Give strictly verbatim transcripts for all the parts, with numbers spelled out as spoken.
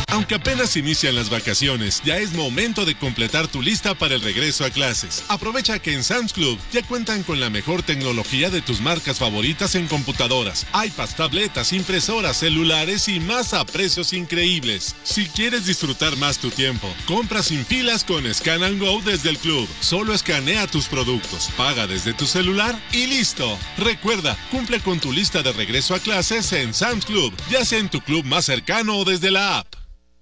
Aunque apenas inician las vacaciones, ya es momento de completar tu lista para el regreso a clases. Aprovecha que en Sam's Club ya cuentan con la mejor tecnología de tus marcas favoritas en computadoras, iPads, tabletas, impresoras, celulares y más a precios increíbles. Si quieres disfrutar más tu tiempo, compra sin filas con Scan and Go desde el club. Solo escanea tus productos, paga desde tu celular y listo. Recuerda, cumple con tu lista de regreso a clases en Sam's Club, ya sea en tu club más cercano o desde la app.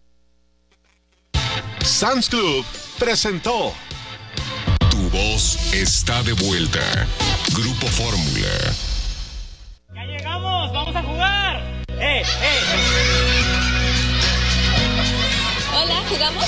Sam's Club presentó. Tu voz está de vuelta. Grupo Fórmula. ¡Ya llegamos! ¡Vamos a jugar! ¡Eh, eh! Hola, ¿jugamos?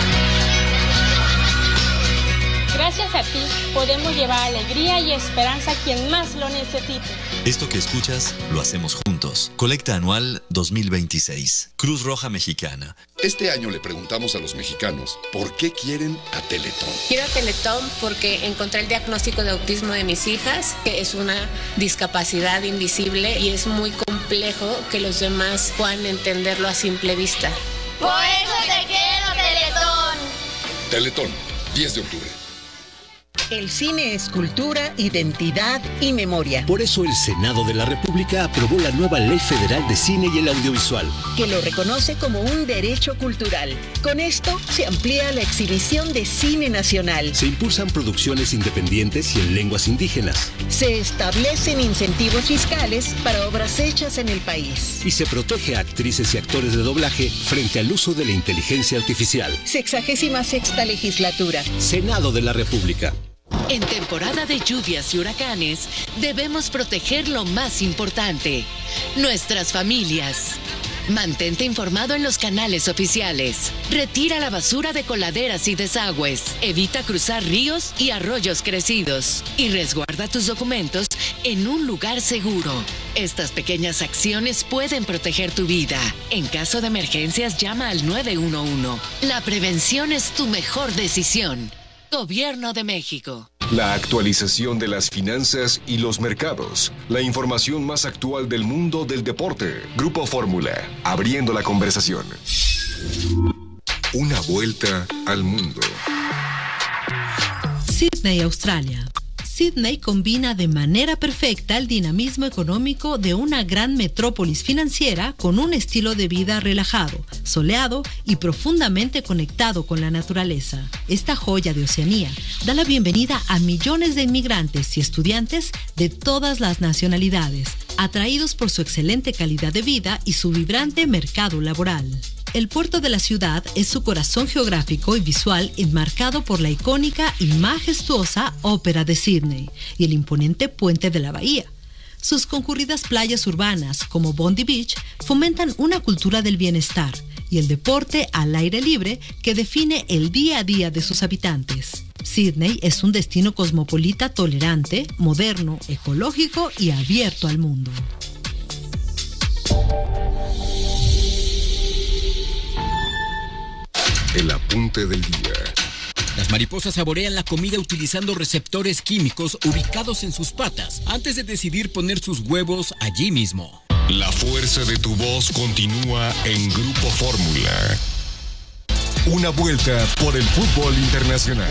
Gracias a ti, podemos llevar alegría y esperanza a quien más lo necesite. Esto que escuchas, lo hacemos juntos. Colecta Anual dos mil veintiséis. Cruz Roja Mexicana. Este año le preguntamos a los mexicanos por qué quieren a Teletón. Quiero a Teletón porque encontré el diagnóstico de autismo de mis hijas, que es una discapacidad invisible y es muy complejo que los demás puedan entenderlo a simple vista. Por eso te quiero, Teletón. Teletón, diez de octubre. El cine es cultura, identidad y memoria. Por eso el Senado de la República aprobó la nueva Ley Federal de Cine y el Audiovisual, que lo reconoce como un derecho cultural. Con esto se amplía la exhibición de cine nacional. Se impulsan producciones independientes y en lenguas indígenas. Se establecen incentivos fiscales para obras hechas en el país. Y se protege a actrices y actores de doblaje frente al uso de la inteligencia artificial. Sexagésima sexta legislatura. Senado de la República. En temporada de lluvias y huracanes, debemos proteger lo más importante, nuestras familias. Mantente informado en los canales oficiales. Retira la basura de coladeras y desagües. Evita cruzar ríos y arroyos crecidos. Y resguarda tus documentos en un lugar seguro. Estas pequeñas acciones pueden proteger tu vida. En caso de emergencias, llama al nueve uno uno. La prevención es tu mejor decisión. Gobierno de México. La actualización de las finanzas y los mercados. La información más actual del mundo del deporte. Grupo Fórmula. Abriendo la conversación. Una vuelta al mundo. Sydney, Australia. Sydney combina de manera perfecta el dinamismo económico de una gran metrópolis financiera con un estilo de vida relajado, soleado y profundamente conectado con la naturaleza. Esta joya de Oceanía da la bienvenida a millones de inmigrantes y estudiantes de todas las nacionalidades, atraídos por su excelente calidad de vida y su vibrante mercado laboral. El puerto de la ciudad es su corazón geográfico y visual, enmarcado por la icónica y majestuosa Ópera de Sydney y el imponente puente de la bahía. Sus concurridas playas urbanas, como Bondi Beach, fomentan una cultura del bienestar y el deporte al aire libre que define el día a día de sus habitantes. Sydney es un destino cosmopolita tolerante, moderno, ecológico y abierto al mundo. El apunte del día. Las mariposas saborean la comida utilizando receptores químicos ubicados en sus patas antes de decidir poner sus huevos allí mismo. La fuerza de tu voz continúa en Grupo Fórmula. Una vuelta por el fútbol internacional.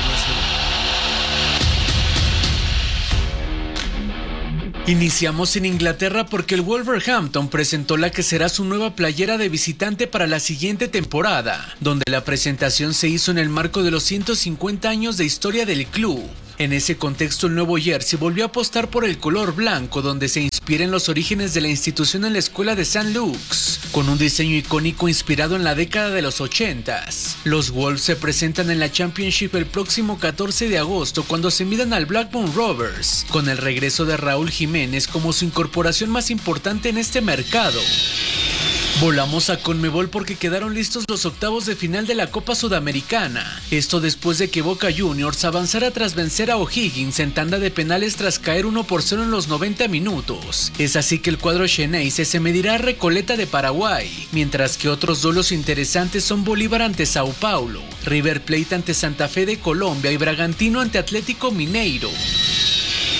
Iniciamos en Inglaterra porque el Wolverhampton presentó la que será su nueva playera de visitante para la siguiente temporada, donde la presentación se hizo en el marco de los ciento cincuenta años de historia del club. En ese contexto, el nuevo jersey volvió a apostar por el color blanco, donde se inspira en los orígenes de la institución en la escuela de Saint Luke's, con un diseño icónico inspirado en la década de los ochentas. Los Wolves se presentan en la Championship el próximo catorce de agosto, cuando se midan al Blackburn Rovers, con el regreso de Raúl Jiménez como su incorporación más importante en este mercado. Volamos a Conmebol porque quedaron listos los octavos de final de la Copa Sudamericana. Esto después de que Boca Juniors avanzara tras vencer a O'Higgins en tanda de penales tras caer uno por cero en los noventa minutos. Es así que el cuadro xeneize se medirá a Recoleta de Paraguay, mientras que otros duelos interesantes son Bolívar ante Sao Paulo, River Plate ante Santa Fe de Colombia y Bragantino ante Atlético Mineiro.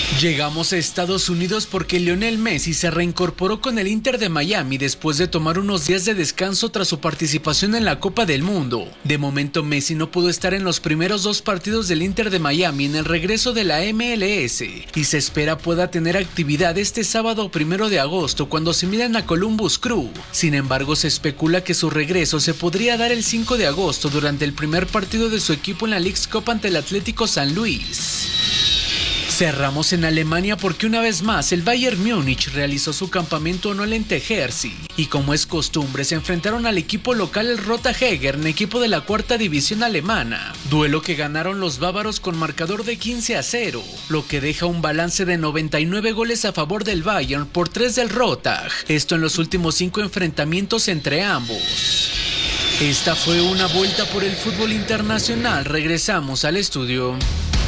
Llegamos a Estados Unidos porque Lionel Messi se reincorporó con el Inter de Miami después de tomar unos días de descanso tras su participación en la Copa del Mundo. De momento Messi no pudo estar en los primeros dos partidos del Inter de Miami en el regreso de la M L S y se espera pueda tener actividad este sábado primero de agosto cuando se midan a Columbus Crew. Sin embargo, se especula que su regreso se podría dar el cinco de agosto durante el primer partido de su equipo en la Leagues Cup ante el Atlético San Luis. Cerramos en Alemania porque una vez más el Bayern Múnich realizó su campamento anual en Tegernsee y como es costumbre se enfrentaron al equipo local el Rota Hegern, equipo de la cuarta división alemana, duelo que ganaron los bávaros con marcador de quince a cero, lo que deja un balance de noventa y nueve goles a favor del Bayern por tres del Rotag, esto en los últimos cinco enfrentamientos entre ambos. Esta fue una vuelta por el fútbol internacional, regresamos al estudio.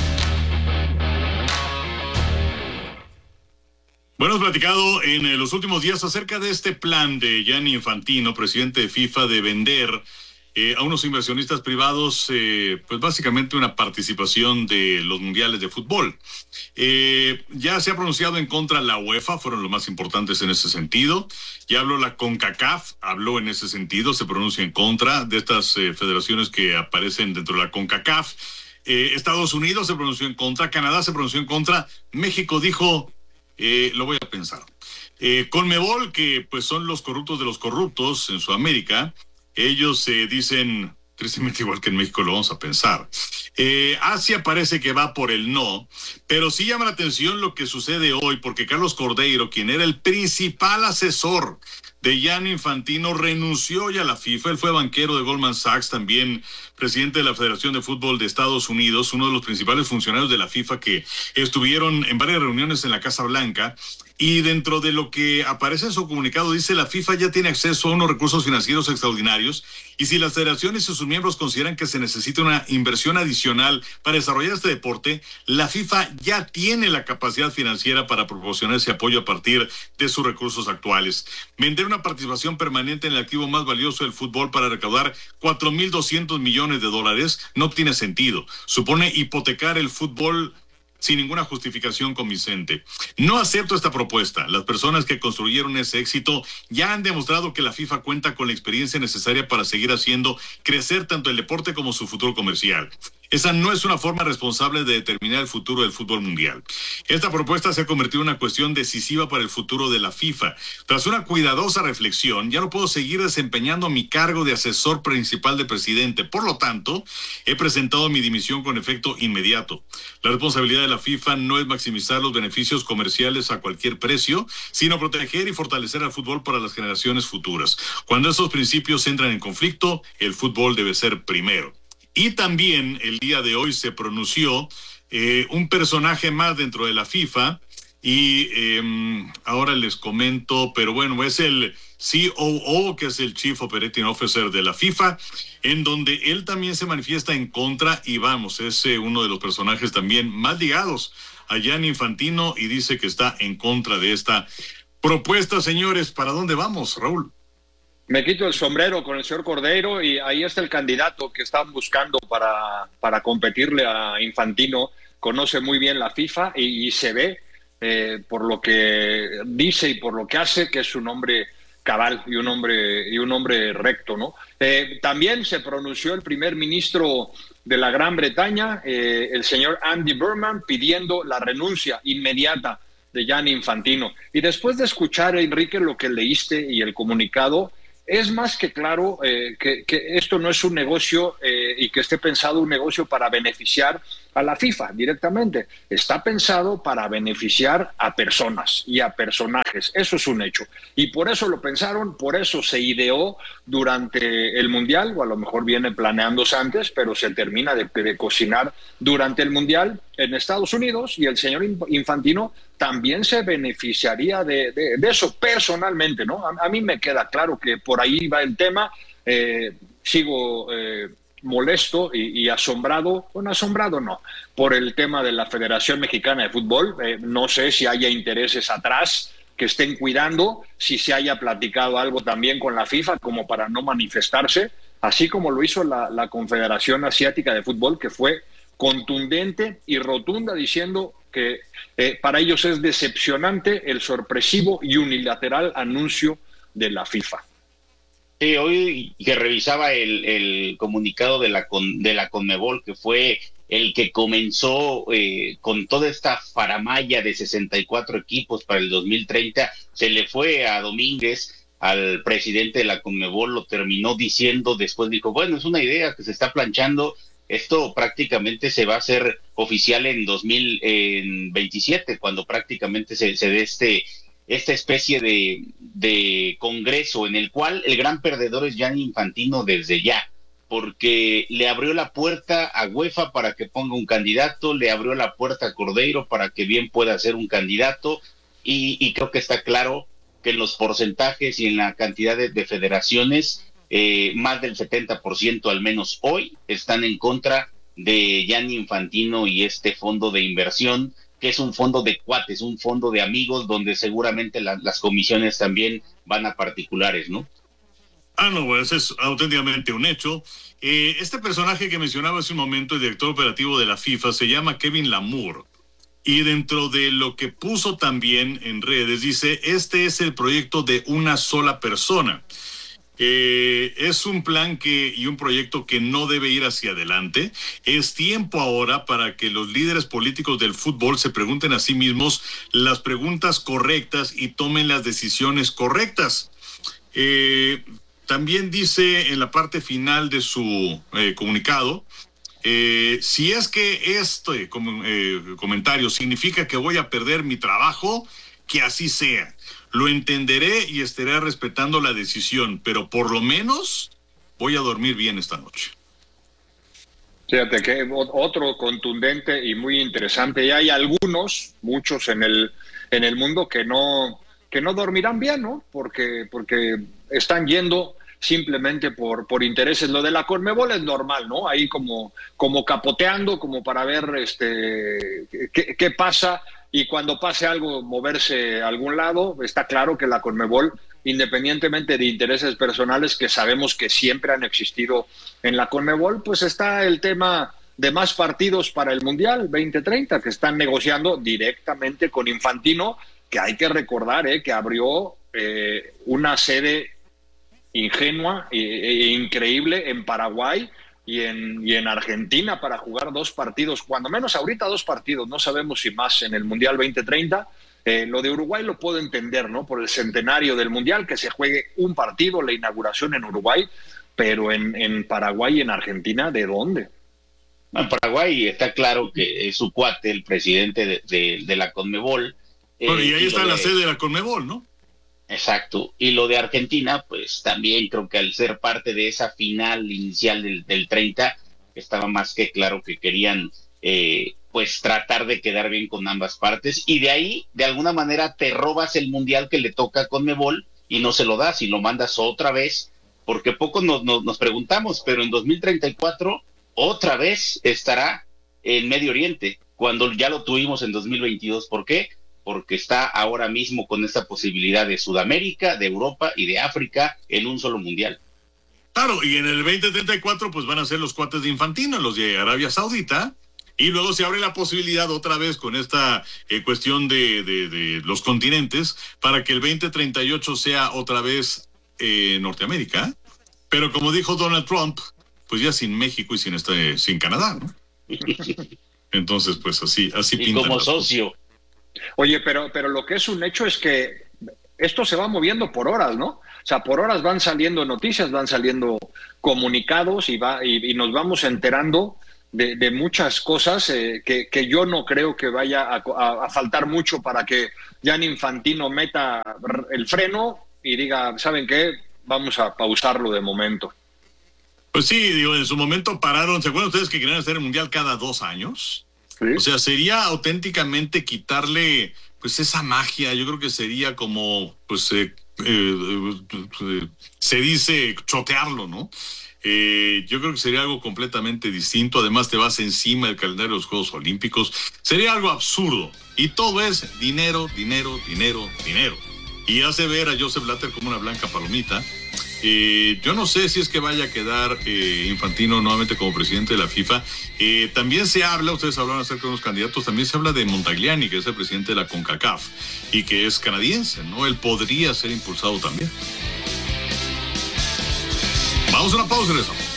Bueno, hemos platicado en eh, los últimos días acerca de este plan de Gianni Infantino, presidente de FIFA, de vender eh, a unos inversionistas privados, eh, pues básicamente una participación de los mundiales de fútbol. Eh, ya se ha pronunciado en contra la UEFA, fueron los más importantes en ese sentido. Ya habló la CONCACAF, habló en ese sentido, se pronuncia en contra de estas eh, federaciones que aparecen dentro de la CONCACAF. Eh, Estados Unidos se pronunció en contra, Canadá se pronunció en contra, México dijo... Eh, lo voy a pensar. Eh, Conmebol, que pues son los corruptos de los corruptos en Sudamérica, ellos eh, dicen, tristemente igual que en México, lo vamos a pensar. Eh, Asia parece que va por el no, pero sí llama la atención lo que sucede hoy, porque Carlos Cordeiro, quien era el principal asesor de Gianni Infantino, renunció ya a la FIFA. Él fue banquero de Goldman Sachs, también presidente de la Federación de Fútbol de Estados Unidos, uno de los principales funcionarios de la FIFA que estuvieron en varias reuniones en la Casa Blanca. Y dentro de lo que aparece en su comunicado dice: la FIFA ya tiene acceso a unos recursos financieros extraordinarios y si las federaciones y sus miembros consideran que se necesita una inversión adicional para desarrollar este deporte, la FIFA ya tiene la capacidad financiera para proporcionar ese apoyo a partir de sus recursos actuales. Vender una participación permanente en el activo más valioso del fútbol para recaudar cuatro mil doscientos millones de dólares no tiene sentido. Supone hipotecar el fútbol sin ninguna justificación convincente. No acepto esta propuesta. Las personas que construyeron ese éxito ya han demostrado que la FIFA cuenta con la experiencia necesaria para seguir haciendo crecer tanto el deporte como su futuro comercial. Esa no es una forma responsable de determinar el futuro del fútbol mundial. Esta propuesta se ha convertido en una cuestión decisiva para el futuro de la FIFA. Tras una cuidadosa reflexión, ya no puedo seguir desempeñando mi cargo de asesor principal de presidente. Por lo tanto, he presentado mi dimisión con efecto inmediato. La responsabilidad de la FIFA no es maximizar los beneficios comerciales a cualquier precio, sino proteger y fortalecer al fútbol para las generaciones futuras. Cuando esos principios entran en conflicto, el fútbol debe ser primero. Y también el día de hoy se pronunció eh, un personaje más dentro de la FIFA y eh, ahora les comento, pero bueno, es el C O O, que es el Chief Operating Officer de la FIFA, en donde él también se manifiesta en contra y vamos, es eh, uno de los personajes también más ligados a Gianni Infantino y dice que está en contra de esta propuesta. Señores, ¿para dónde vamos, Raúl? Me quito el sombrero con el señor Cordeiro y ahí está el candidato que están buscando para, para competirle a Infantino. Conoce muy bien la FIFA y, y se ve eh, por lo que dice y por lo que hace que es un hombre cabal y un hombre, y un hombre recto, ¿no? Eh, también se pronunció el primer ministro de la Gran Bretaña, eh, el señor Andy Burnham, pidiendo la renuncia inmediata de Gianni Infantino. Y después de escuchar, Enrique, lo que leíste y el comunicado, es más que claro eh, que, que esto no es un negocio eh, y que esté pensado un negocio para beneficiar a la FIFA directamente. Está pensado para beneficiar a personas y a personajes. Eso es un hecho. Y por eso lo pensaron, por eso se ideó durante el Mundial, o a lo mejor viene planeándose antes, pero se termina de, de cocinar durante el Mundial en Estados Unidos, y el señor Infantino también se beneficiaría de, de, de eso personalmente, ¿no? A, a mí me queda claro que por ahí va el tema. Eh, sigo eh, molesto y, y asombrado, bueno, asombrado no, por el tema de la Federación Mexicana de Fútbol. Eh, no sé si haya intereses atrás que estén cuidando, si se haya platicado algo también con la FIFA como para no manifestarse, así como lo hizo la, la Confederación Asiática de Fútbol, que fue contundente y rotunda diciendo que eh, para ellos es decepcionante el sorpresivo y unilateral anuncio de la FIFA. Sí, hoy que revisaba el, el comunicado de la, con, de la CONMEBOL, que fue el que comenzó eh, con toda esta faramalla de sesenta y cuatro equipos para el dos mil treinta, se le fue a Domínguez, al presidente de la CONMEBOL, lo terminó diciendo, después dijo, bueno, es una idea que se está planchando, esto prácticamente se va a hacer oficial en dos mil veintisiete, cuando prácticamente se, se dé este... esta especie de, de congreso en el cual el gran perdedor es Gianni Infantino desde ya, porque le abrió la puerta a UEFA para que ponga un candidato, le abrió la puerta a Cordeiro para que bien pueda ser un candidato, y, y creo que está claro que en los porcentajes y en la cantidad de, de federaciones, eh, más del setenta por ciento al menos hoy están en contra de Gianni Infantino y este fondo de inversión, que es un fondo de cuates, un fondo de amigos, donde seguramente la, las comisiones también van a particulares, ¿no? Ah, no, pues es auténticamente un hecho. Eh, este personaje que mencionaba hace un momento, el director operativo de la FIFA, se llama Kevin Lamour. Y dentro de lo que puso también en redes, dice, este es el proyecto de una sola persona. Eh, es un plan que y un proyecto que no debe ir hacia adelante. Es tiempo ahora para que los líderes políticos del fútbol se pregunten a sí mismos las preguntas correctas y tomen las decisiones correctas. Eh, también dice en la parte final de su eh, comunicado, eh, si es que este com- eh, comentario significa que voy a perder mi trabajo, que así sea. Lo entenderé y estaré respetando la decisión, pero por lo menos voy a dormir bien esta noche. Fíjate que otro contundente y muy interesante, y hay algunos, muchos en el en el mundo que no que no dormirán bien, ¿no? Porque porque están yendo simplemente por por intereses. Lo de la CONMEBOL es normal, ¿no? Ahí como como capoteando, como para ver este qué, qué pasa. Y cuando pase algo, moverse a algún lado. Está claro que la CONMEBOL, independientemente de intereses personales que sabemos que siempre han existido en la CONMEBOL, pues está el tema de más partidos para el Mundial veinte treinta, que están negociando directamente con Infantino, que hay que recordar eh, que abrió eh, una sede ingenua e, e increíble en Paraguay y en, y en Argentina para jugar dos partidos, cuando menos ahorita dos partidos, no sabemos si más en el Mundial veinte treinta. Eh, lo de Uruguay lo puedo entender, ¿no? Por el centenario del Mundial, que se juegue un partido, la inauguración en Uruguay, pero en, en Paraguay y en Argentina, ¿de dónde? En Paraguay está claro que es su cuate, el presidente de, de, de la CONMEBOL. Bueno, eh, y ahí y está la de... sede de la CONMEBOL, ¿no? Exacto, y lo de Argentina, pues también creo que al ser parte de esa final inicial del, del treinta, estaba más que claro que querían eh, pues tratar de quedar bien con ambas partes, y de ahí, de alguna manera, te robas el mundial que le toca a CONMEBOL y no se lo das y lo mandas otra vez, porque poco nos, nos, nos preguntamos, pero en dos mil treinta y cuatro otra vez estará en Medio Oriente, cuando ya lo tuvimos en dos mil veintidós. ¿Por qué? Porque está ahora mismo con esta posibilidad de Sudamérica, de Europa y de África en un solo mundial. Claro, y en el veinte treinta y cuatro pues van a ser los cuates de Infantino, los de Arabia Saudita, y luego se abre la posibilidad otra vez con esta eh, cuestión de, de, de los continentes para que el veinte treinta y ocho sea otra vez eh, Norteamérica, pero como dijo Donald Trump, pues ya sin México y sin, este, sin Canadá, ¿no? Entonces pues así, así y pintan como las socio. cosas. Oye, pero, pero lo que es un hecho es que esto se va moviendo por horas, ¿no? O sea, por horas van saliendo noticias, van saliendo comunicados y, va, y, y nos vamos enterando de, de muchas cosas eh, que, que yo no creo que vaya a, a, a faltar mucho para que Gianni Infantino meta el freno y diga, ¿saben qué? Vamos a pausarlo de momento. Pues sí, digo, en su momento pararon. ¿Se acuerdan ustedes que querían hacer el Mundial cada dos años? ¿Sí? O sea, sería auténticamente quitarle pues esa magia. Yo creo que sería como, pues, eh, eh, eh, se dice chotearlo, ¿no? Eh, yo creo que sería algo completamente distinto. Además, te vas encima del calendario de los Juegos Olímpicos. Sería algo absurdo. Y todo es dinero, dinero, dinero, dinero. Y hace ver a Joseph Blatter como una blanca palomita. Eh, yo no sé si es que vaya a quedar eh, Infantino nuevamente como presidente de la FIFA. Eh, también se habla, ustedes hablaron acerca de unos candidatos, también se habla de Montagliani, que es el presidente de la CONCACAF y que es canadiense, ¿no? Él podría ser impulsado también. Vamos a una pausa y regresamos.